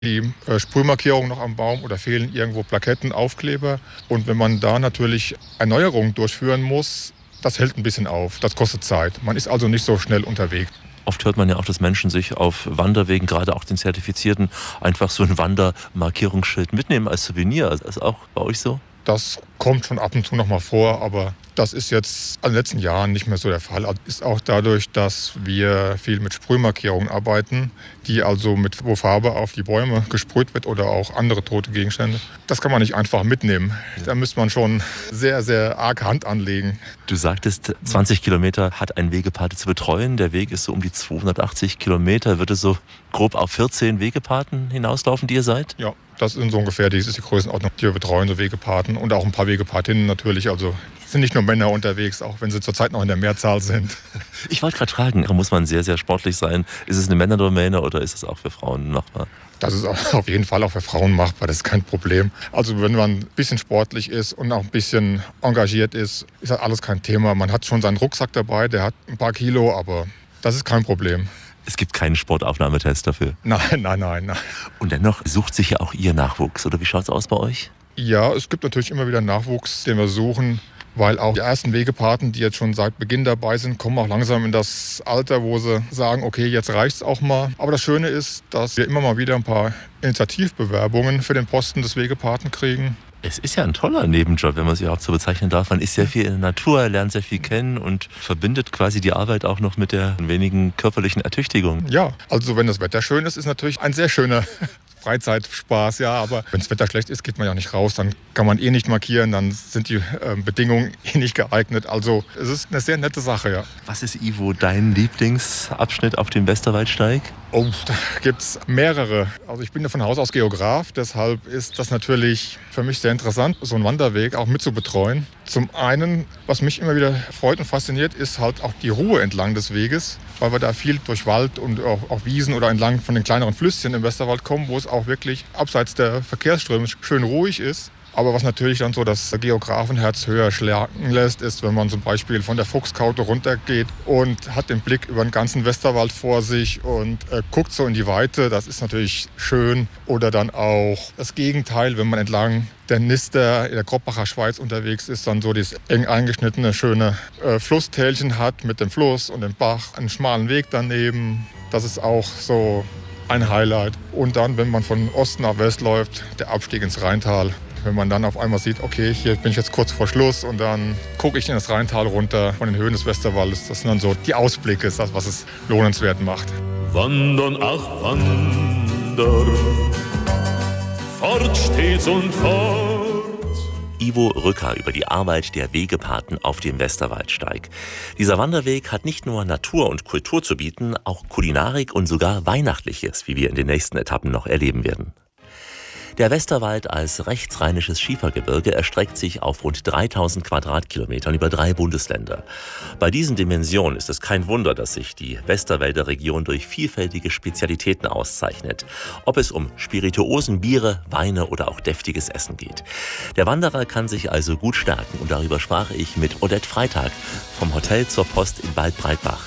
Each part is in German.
die Sprühmarkierung noch am Baum oder fehlen irgendwo Plaketten, Aufkleber. Und wenn man da natürlich Erneuerungen durchführen muss, das hält ein bisschen auf, das kostet Zeit. Man ist also nicht so schnell unterwegs. Oft hört man ja auch, dass Menschen sich auf Wanderwegen, gerade auch den zertifizierten, einfach so ein Wandermarkierungsschild mitnehmen als Souvenir. Ist das auch bei euch so? Das kommt schon ab und zu noch mal vor, aber das ist jetzt in den letzten Jahren nicht mehr so der Fall. Ist auch dadurch, dass wir viel mit Sprühmarkierungen arbeiten, die also wo Farbe auf die Bäume gesprüht wird oder auch andere tote Gegenstände. Das kann man nicht einfach mitnehmen. Da müsste man schon sehr, sehr arg Hand anlegen. Du sagtest, 20 Kilometer hat ein Wegepate zu betreuen. Der Weg ist so um die 280 Kilometer. Wird es so grob auf 14 Wegepaten hinauslaufen, die ihr seid? Ja, das ist so ungefähr die Größenordnung, die wir betreuen, so Wegepaten und auch ein paar Wegepatinnen natürlich. Also sind nicht nur Männer unterwegs, auch wenn sie zurzeit noch in der Mehrzahl sind. Ich wollte gerade fragen, da muss man sehr, sehr sportlich sein. Ist es eine Männerdomäne oder ist es auch für Frauen machbar? Das ist auf jeden Fall auch für Frauen machbar, das ist kein Problem. Also wenn man ein bisschen sportlich ist und auch ein bisschen engagiert ist, ist das alles kein Thema. Man hat schon seinen Rucksack dabei, der hat ein paar Kilo, aber das ist kein Problem. Es gibt keinen Sportaufnahmetest dafür? Nein. Und dennoch sucht sich ja auch ihr Nachwuchs, oder wie schaut es aus bei euch? Ja, es gibt natürlich immer wieder Nachwuchs, den wir suchen, weil auch die ersten Wegepaten, die jetzt schon seit Beginn dabei sind, kommen auch langsam in das Alter, wo sie sagen, okay, jetzt reicht's auch mal. Aber das Schöne ist, dass wir immer mal wieder ein paar Initiativbewerbungen für den Posten des Wegepaten kriegen. Es ist ja ein toller Nebenjob, wenn man es überhaupt so bezeichnen darf. Man ist sehr viel in der Natur, lernt sehr viel kennen und verbindet quasi die Arbeit auch noch mit der wenigen körperlichen Ertüchtigung. Ja, also wenn das Wetter schön ist natürlich ein sehr schöner Freizeitspaß, ja, aber wenn das Wetter schlecht ist, geht man ja nicht raus, dann kann man nicht markieren, dann sind die Bedingungen nicht geeignet. Also es ist eine sehr nette Sache, ja. Was ist, Ivo, dein Lieblingsabschnitt auf dem Westerwaldsteig? Oh, da gibt es mehrere. Also ich bin ja von Haus aus Geograf, deshalb ist das natürlich für mich sehr interessant, so einen Wanderweg auch mitzubetreuen. Zum einen, was mich immer wieder freut und fasziniert, ist halt auch die Ruhe entlang des Weges, weil wir da viel durch Wald und auch Wiesen oder entlang von den kleineren Flüsschen im Westerwald kommen, wo es auch wirklich abseits der Verkehrsströme schön ruhig ist. Aber was natürlich dann so das Geografenherz höher schlagen lässt, ist, wenn man zum Beispiel von der Fuchskaute runtergeht und hat den Blick über den ganzen Westerwald vor sich und guckt so in die Weite. Das ist natürlich schön. Oder dann auch das Gegenteil, wenn man entlang der Nister in der Kroppacher Schweiz unterwegs ist, dann so dieses eng eingeschnittene, schöne Flusstälchen hat mit dem Fluss und dem Bach, einen schmalen Weg daneben. Das ist auch so ein Highlight. Und dann, wenn man von Osten nach West läuft, der Abstieg ins Rheintal. Wenn man dann auf einmal sieht, okay, hier bin ich jetzt kurz vor Schluss und dann gucke ich in das Rheintal runter von den Höhen des Westerwaldes. Das sind dann so die Ausblicke, ist das, was es lohnenswert macht. Wandern, ach wandern, fort stets und fort. Ivo Rücker über die Arbeit der Wegepaten auf dem Westerwaldsteig. Dieser Wanderweg hat nicht nur Natur und Kultur zu bieten, auch Kulinarik und sogar Weihnachtliches, wie wir in den nächsten Etappen noch erleben werden. Der Westerwald als rechtsrheinisches Schiefergebirge erstreckt sich auf rund 3000 Quadratkilometern über 3 Bundesländer. Bei diesen Dimensionen ist es kein Wunder, dass sich die Westerwälder Region durch vielfältige Spezialitäten auszeichnet. Ob es um Spirituosen, Biere, Weine oder auch deftiges Essen geht. Der Wanderer kann sich also gut stärken und darüber sprach ich mit Odette Freitag vom Hotel zur Post in Waldbreitbach.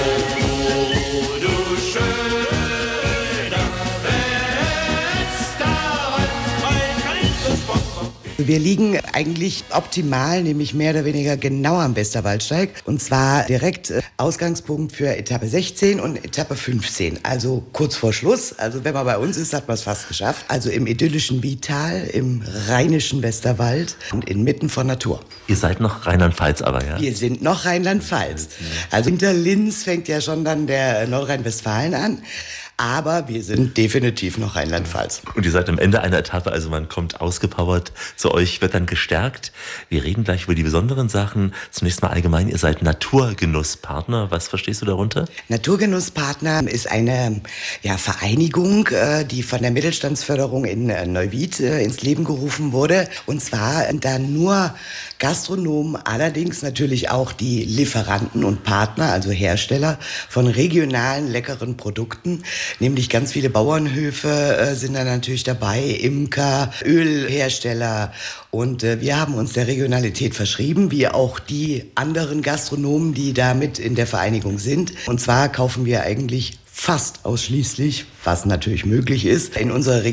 Wir liegen eigentlich optimal, nämlich mehr oder weniger genau am Westerwaldsteig. Und zwar direkt Ausgangspunkt für Etappe 16 und Etappe 15. Also kurz vor Schluss. Also wenn man bei uns ist, hat man es fast geschafft. Also im idyllischen Wietal, im rheinischen Westerwald und inmitten von Natur. Ihr seid noch Rheinland-Pfalz aber, ja? Wir sind noch Rheinland-Pfalz. Also hinter Linz fängt ja schon dann der Nordrhein-Westfalen an. Aber wir sind definitiv noch Rheinland-Pfalz. Und ihr seid am Ende einer Etappe, also man kommt ausgepowert zu euch, wird dann gestärkt. Wir reden gleich über die besonderen Sachen. Zunächst mal allgemein, ihr seid Naturgenusspartner. Was verstehst du darunter? Naturgenusspartner ist eine Vereinigung, die von der Mittelstandsförderung in Neuwied ins Leben gerufen wurde. Und zwar da nur Gastronomen, allerdings natürlich auch die Lieferanten und Partner, also Hersteller von regionalen, leckeren Produkten. Nämlich ganz viele Bauernhöfe sind da natürlich dabei, Imker, Ölhersteller. Und wir haben uns der Regionalität verschrieben, wie auch die anderen Gastronomen, die da mit in der Vereinigung sind. Und zwar kaufen wir eigentlich fast ausschließlich, was natürlich möglich ist, in unserer